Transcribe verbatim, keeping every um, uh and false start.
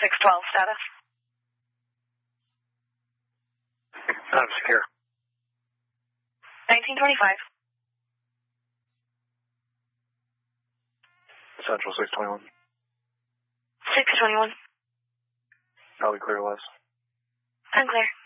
six twelve status. I'm secure. nineteen twenty-five. Central six twenty-one. six twenty-one. I'll be clear, Wes. I'm clear.